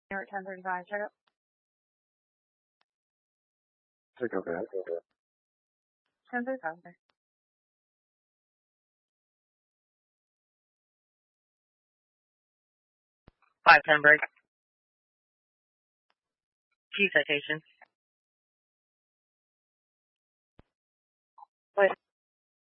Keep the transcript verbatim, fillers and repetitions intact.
You're at ten thirty-five. Check up. Check up that. ten thirty-five. Okay. five ten break. Key citation. Wait.